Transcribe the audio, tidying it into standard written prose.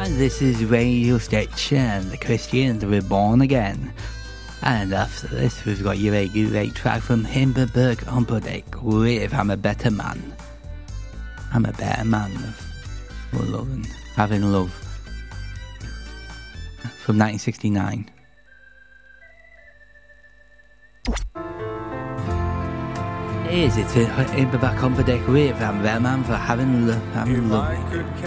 And this is Radio Station, the Christians were born again. And after this, we've got your great track from Hindenburg Humperdinck with I'm a Better Man. I'm a better man for loving, having love. From 1969. It's Hindenburg Humperdinck with I'm a better man for having love.